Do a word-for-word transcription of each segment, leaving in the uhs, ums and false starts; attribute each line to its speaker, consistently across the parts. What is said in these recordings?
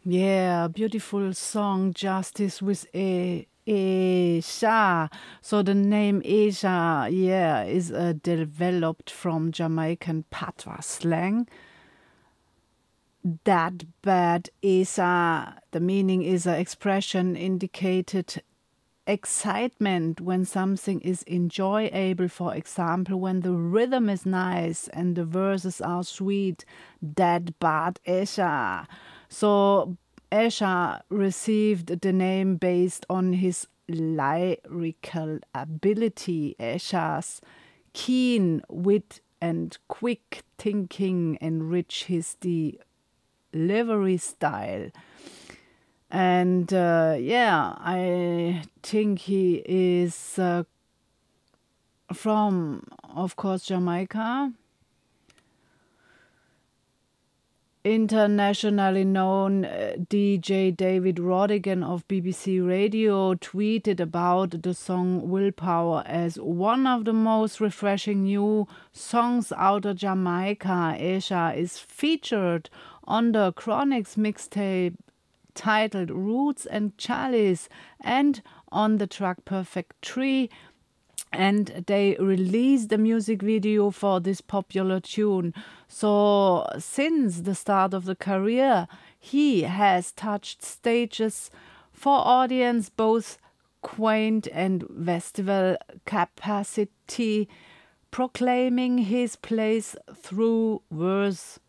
Speaker 1: Yeah, beautiful song, Justice with a Asia. So the name Asia, yeah, is uh, developed from Jamaican patois slang. That bad Asia, the meaning is an expression indicated excitement when something is enjoyable. For example, when the rhythm is nice and the verses are sweet. That bad Esha. So Esha received the name based on his lyrical ability. Esha's keen wit and quick thinking enrich his delivery style. And uh, yeah, I think he is uh, from, of course, Jamaica. Internationally known uh, D J David Rodigan of B B C Radio tweeted about the song Willpower as one of the most refreshing new songs out of Jamaica. Asia is featured on the Chronix mixtape titled Roots and Chalice and on the track Perfect Tree. And they released the music video for this popular tune. So, since the start of the career, he has touched stages for audience both quaint and festival capacity, proclaiming his place through verse.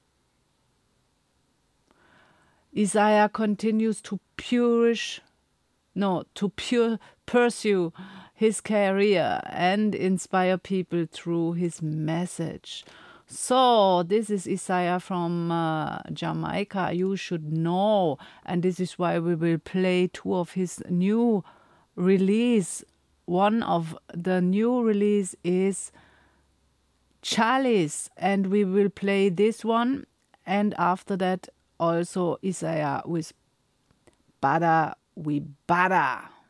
Speaker 1: Isaiah continues to purish, no, to pure pursue his career and inspire people through his message. So this is Isaiah from uh, Jamaica. You should know, and this is why we will play two of his new release. One of the new release is Chalice, and we will play this one, and after that also Isaiah with Bada We Bada.